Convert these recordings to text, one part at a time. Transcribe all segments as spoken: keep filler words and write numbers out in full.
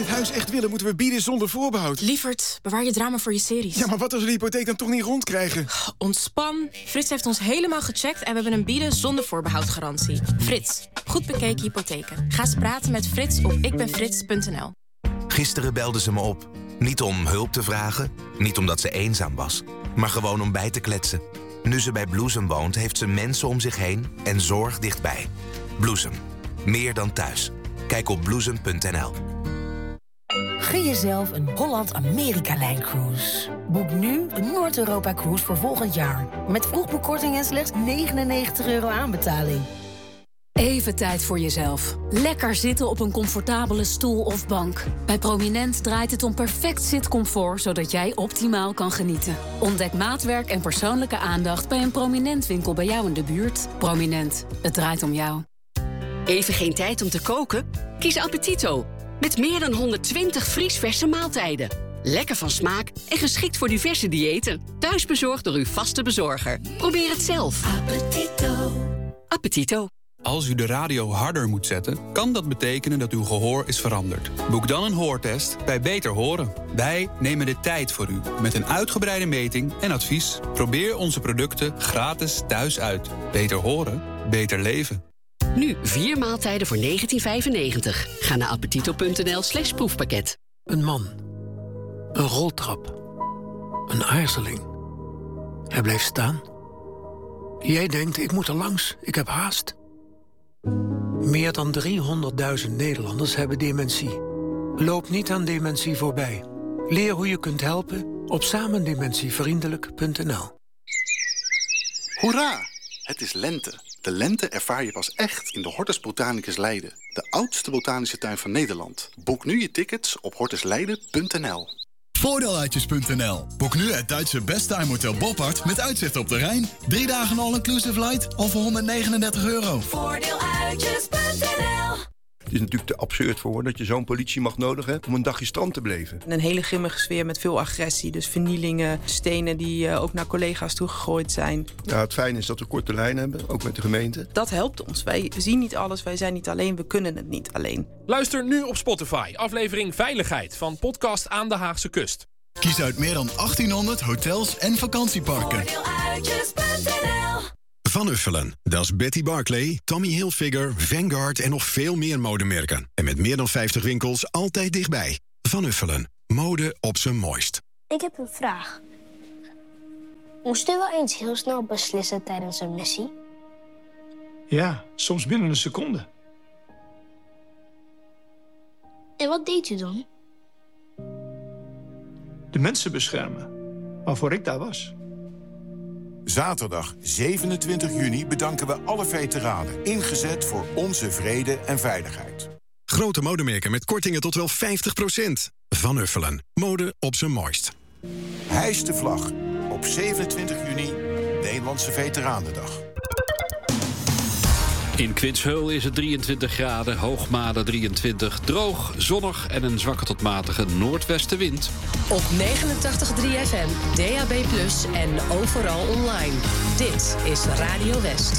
dit huis echt willen, moeten we bieden zonder voorbehoud. Lievert, bewaar je drama voor je series. Ja, maar wat als we de hypotheek dan toch niet rondkrijgen? Ontspan. Frits heeft ons helemaal gecheckt en we hebben een bieden zonder voorbehoud garantie. Frits, goed bekeken hypotheken. Ga eens praten met Frits op ikbenfrits punt n l. Gisteren belde ze me op. Niet om hulp te vragen, niet omdat ze eenzaam was, maar gewoon om bij te kletsen. Nu ze bij Bloesem woont, heeft ze mensen om zich heen en zorg dichtbij. Bloesem. Meer dan thuis. Kijk op bloesem punt n l. Gun jezelf een Holland-Amerika-lijncruise. Boek nu een Noord-Europa-cruise voor volgend jaar. Met vroegboekkorting en slechts negenennegentig euro aanbetaling. Even tijd voor jezelf. Lekker zitten op een comfortabele stoel of bank. Bij Prominent draait het om perfect zitcomfort, zodat jij optimaal kan genieten. Ontdek maatwerk en persoonlijke aandacht bij een Prominent winkel bij jou in de buurt. Prominent, het draait om jou. Even geen tijd om te koken? Kies Appetito. Met meer dan honderdtwintig vriesverse maaltijden. Lekker van smaak en geschikt voor diverse diëten. Thuisbezorgd door uw vaste bezorger. Probeer het zelf. Appetito. Appetito. Als u de radio harder moet zetten, kan dat betekenen dat uw gehoor is veranderd. Boek dan een hoortest bij Beter Horen. Wij nemen de tijd voor u, met een uitgebreide meting en advies. Probeer onze producten gratis thuis uit. Beter horen, beter leven. Nu vier maaltijden voor negentien vijfennegentig. Ga naar appetito punt n l slash proefpakket. Een man. Een roltrap. Een aarzeling. Hij blijft staan. Jij denkt, ik moet er langs, ik heb haast. Meer dan driehonderdduizend Nederlanders hebben dementie. Loop niet aan dementie voorbij. Leer hoe je kunt helpen op samendementievriendelijk punt n l. Hoera! Het is lente. De lente ervaar je pas echt in de Hortus Botanicus Leiden. De oudste botanische tuin van Nederland. Boek nu je tickets op hortus leiden punt n l. Voordeeluitjes punt n l. Boek nu het Duitse Besttime Hotel Boppard met uitzicht op de Rijn. Drie dagen all-inclusive light al voor honderdnegenendertig euro. Voordeeluitjes punt n l. Het is natuurlijk te absurd voor dat je zo'n politiemacht nodig hebt om een dagje strand te beleven. Een hele grimmige sfeer met veel agressie. Dus vernielingen, stenen die uh, ook naar collega's toegegooid zijn. Ja, het fijne is dat we korte lijn hebben, ook met de gemeente. Dat helpt ons. Wij zien niet alles, wij zijn niet alleen, we kunnen het niet alleen. Luister nu op Spotify, aflevering Veiligheid van Podcast aan de Haagse Kust. Kies uit meer dan achttienhonderd hotels en vakantieparken. Voordeeluitjes punt n l. Van Uffelen, dat is Betty Barclay, Tommy Hilfiger, Vanguard en nog veel meer modemerken. En met meer dan vijftig winkels altijd dichtbij. Van Uffelen, mode op zijn mooist. Ik heb een vraag. Moest u wel eens heel snel beslissen tijdens een missie? Ja, soms binnen een seconde. En wat deed u dan? De mensen beschermen, waarvoor ik daar was. Zaterdag zevenentwintig juni bedanken we alle veteranen. Ingezet voor onze vrede en veiligheid. Grote modemerken met kortingen tot wel vijftig procent. Van Uffelen, mode op zijn mooist. Hijs de vlag op zevenentwintig juni, Nederlandse Veteranendag. In Quintsheul is het drieëntwintig graden, Hoogmade drieëntwintig, droog, zonnig en een zwakke tot matige noordwestenwind. Op negenentachtig komma drie F M, D A B plus, en overal online. Dit is Radio West.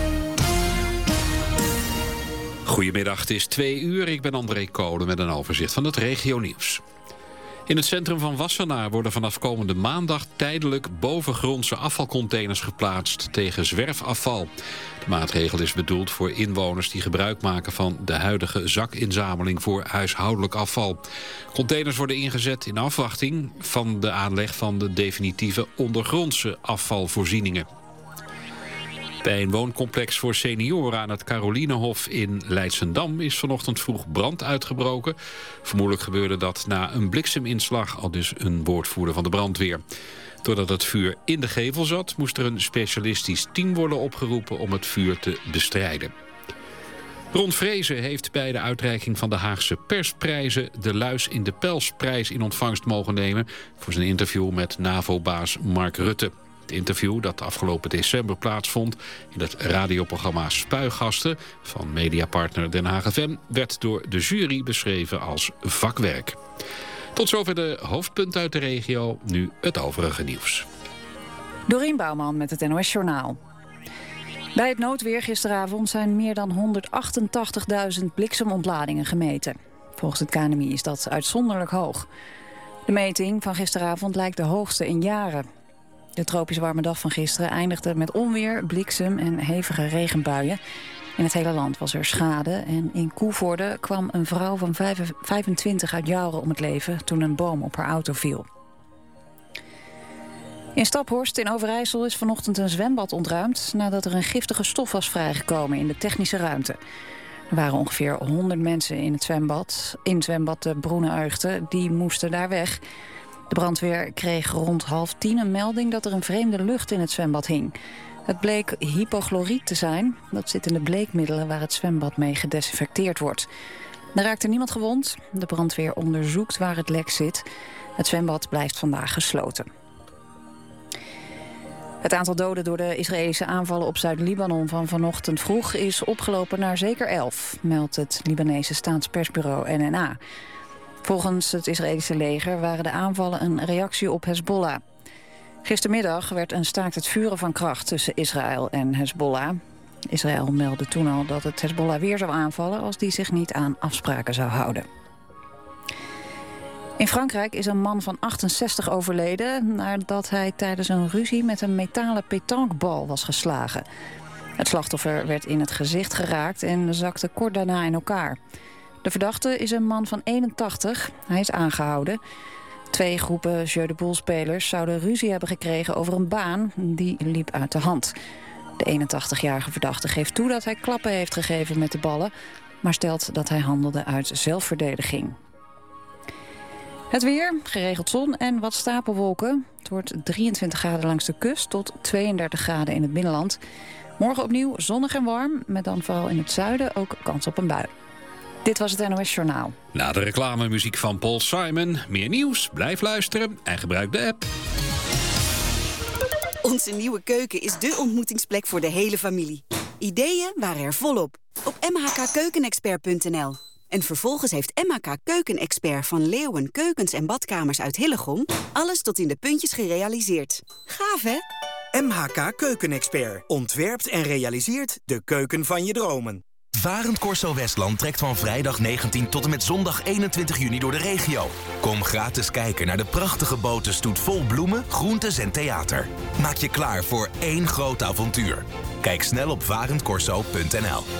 Goedemiddag, het is twee uur. Ik ben André Kolen met een overzicht van het regionieuws. In het centrum van Wassenaar worden vanaf komende maandag tijdelijk bovengrondse afvalcontainers geplaatst tegen zwerfafval. De maatregel is bedoeld voor inwoners die gebruik maken van de huidige zakinzameling voor huishoudelijk afval. Containers worden ingezet in afwachting van de aanleg van de definitieve ondergrondse afvalvoorzieningen. Bij een wooncomplex voor senioren aan het Carolinehof in Leidschendam is vanochtend vroeg brand uitgebroken. Vermoedelijk gebeurde dat na een blikseminslag, al dus een woordvoerder van de brandweer. Doordat het vuur in de gevel zat, moest er een specialistisch team worden opgeroepen om het vuur te bestrijden. Ron Vreese heeft bij de uitreiking van de Haagse persprijzen de Luis in de Pelsprijs in ontvangst mogen nemen voor zijn interview met NAVO-baas Mark Rutte. Het interview dat afgelopen december plaatsvond in het radioprogramma Spuigasten van mediapartner Den Haag F M werd door de jury beschreven als vakwerk. Tot zover de hoofdpunten uit de regio, nu het overige nieuws. Dorien Bouwman met het N O S Journaal. Bij het noodweer gisteravond zijn meer dan honderdachtentachtigduizend bliksemontladingen gemeten. Volgens het K N M I is dat uitzonderlijk hoog. De meting van gisteravond lijkt de hoogste in jaren. De tropisch warme dag van gisteren eindigde met onweer, bliksem en hevige regenbuien. In het hele land was er schade en in Koevoorde kwam een vrouw van vijfentwintig uit Jouren om het leven toen een boom op haar auto viel. In Staphorst in Overijssel is vanochtend een zwembad ontruimd nadat er een giftige stof was vrijgekomen in de technische ruimte. Er waren ongeveer honderd mensen in het zwembad, in het zwembad de Broene-Eugte, die moesten daar weg. De brandweer kreeg rond half tien een melding dat er een vreemde lucht in het zwembad hing. Het bleek hypochloriet te zijn. Dat zit in de bleekmiddelen waar het zwembad mee gedesinfecteerd wordt. Er raakte niemand gewond. De brandweer onderzoekt waar het lek zit. Het zwembad blijft vandaag gesloten. Het aantal doden door de Israëlische aanvallen op Zuid-Libanon van vanochtend vroeg is opgelopen naar zeker elf, meldt het Libanese staatspersbureau N N A. Volgens het Israëlische leger waren de aanvallen een reactie op Hezbollah. Gistermiddag werd een staakt het vuren van kracht tussen Israël en Hezbollah. Israël meldde toen al dat het Hezbollah weer zou aanvallen als die zich niet aan afspraken zou houden. In Frankrijk is een man van achtenzestig overleden nadat hij tijdens een ruzie met een metalen pétanquebal was geslagen. Het slachtoffer werd in het gezicht geraakt en zakte kort daarna in elkaar. De verdachte is een man van eenentachtig. Hij is aangehouden. Twee groepen Jeu de Boule-spelers zouden ruzie hebben gekregen over een baan. Die liep uit de hand. De eenentachtigjarige verdachte geeft toe dat hij klappen heeft gegeven met de ballen, maar stelt dat hij handelde uit zelfverdediging. Het weer, geregeld zon en wat stapelwolken. Het wordt drieëntwintig graden langs de kust tot tweeëndertig graden in het binnenland. Morgen opnieuw zonnig en warm, met dan vooral in het zuiden ook kans op een bui. Dit was het N O S Journaal. Na de reclamemuziek van Paul Simon, meer nieuws, blijf luisteren en gebruik de app. Onze nieuwe keuken is dé ontmoetingsplek voor de hele familie. Ideeën waren er volop op m h k keukenexpert punt n l. En vervolgens heeft M H K Keukenexpert van Leeuwen Keukens en Badkamers uit Hillegom alles tot in de puntjes gerealiseerd. Gaaf, hè? M H K Keukenexpert ontwerpt en realiseert de keuken van je dromen. Varend Corso Westland trekt van vrijdag negentien tot en met zondag eenentwintig juni door de regio. Kom gratis kijken naar de prachtige botenstoet vol bloemen, groentes en theater. Maak je klaar voor één groot avontuur. Kijk snel op varend corso punt n l.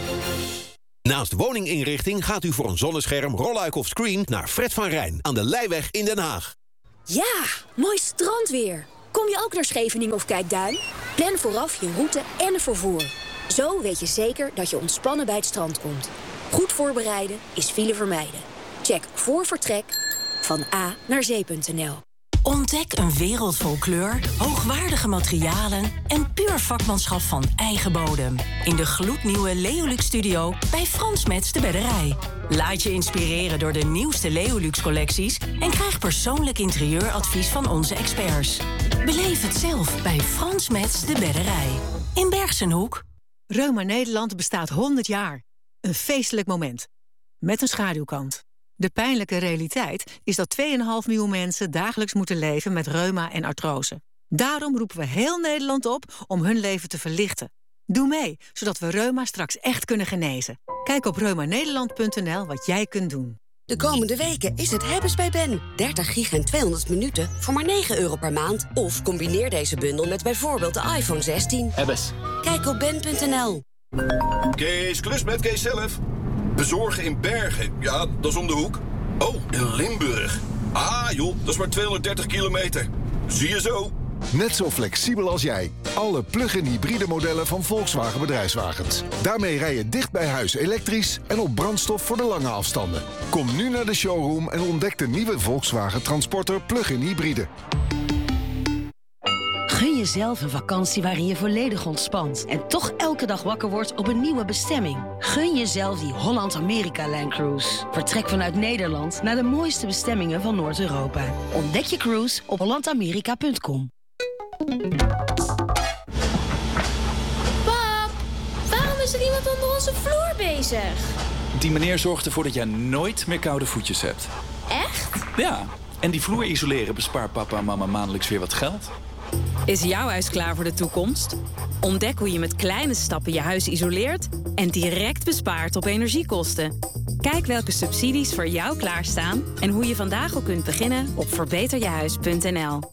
Naast woninginrichting gaat u voor een zonnescherm, rolluik of screen naar Fred van Rijn aan de Leijweg in Den Haag. Ja, mooi strandweer. Kom je ook naar Scheveningen of Kijkduin? Plan vooraf je route en vervoer. Zo weet je zeker dat je ontspannen bij het strand komt. Goed voorbereiden is file vermijden. Check voor vertrek van A naar zee punt n l. Ontdek een wereld vol kleur, hoogwaardige materialen en puur vakmanschap van eigen bodem. In de gloednieuwe Leolux Studio bij Frans Metz de Bedderij. Laat je inspireren door de nieuwste Leolux-collecties en krijg persoonlijk interieuradvies van onze experts. Beleef het zelf bij Frans Metz de Bedderij. In Bergsenhoek. Reuma Nederland bestaat honderd jaar. Een feestelijk moment. Met een schaduwkant. De pijnlijke realiteit is dat twee komma vijf miljoen mensen dagelijks moeten leven met reuma en artrose. Daarom roepen we heel Nederland op om hun leven te verlichten. Doe mee, zodat we reuma straks echt kunnen genezen. Kijk op reuma nederland punt n l wat jij kunt doen. De komende weken is het hebben's bij Ben. dertig gig en tweehonderd minuten voor maar negen euro per maand. Of combineer deze bundel met bijvoorbeeld de iPhone zestien. Hebbes. Kijk op ben punt n l. Kees, klus met Kees zelf. Bezorgen in Bergen, ja, dat is om de hoek. Oh, in Limburg. Ah joh, dat is maar tweehonderddertig kilometer. Zie je zo. Net zo flexibel als jij. Alle plug-in hybride modellen van Volkswagen Bedrijfswagens. Daarmee rij je dicht bij huis elektrisch en op brandstof voor de lange afstanden. Kom nu naar de showroom en ontdek de nieuwe Volkswagen Transporter plug-in hybride. Gun jezelf een vakantie waarin je volledig ontspant en toch elke dag wakker wordt op een nieuwe bestemming. Gun jezelf die Holland-Amerika-Line Cruise. Vertrek vanuit Nederland naar de mooiste bestemmingen van Noord-Europa. Ontdek je cruise op holland amerika punt com. Pap, waarom is er iemand onder onze vloer bezig? Die meneer zorgt ervoor dat jij nooit meer koude voetjes hebt. Echt? Ja, en die vloer isoleren bespaart papa en mama maandelijks weer wat geld. Is jouw huis klaar voor de toekomst? Ontdek hoe je met kleine stappen je huis isoleert en direct bespaart op energiekosten. Kijk welke subsidies voor jou klaarstaan en hoe je vandaag al kunt beginnen op verbeter je huis punt n l.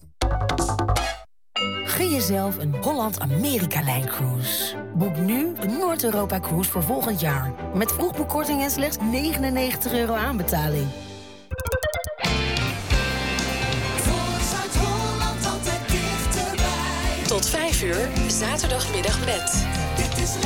Gun jezelf een Holland-Amerika-lijncruise. Boek nu een Noord-Europa-cruise voor volgend jaar. Met vroegboekkorting en slechts negenennegentig euro aanbetaling. Tot vijf uur, zaterdagmiddag met...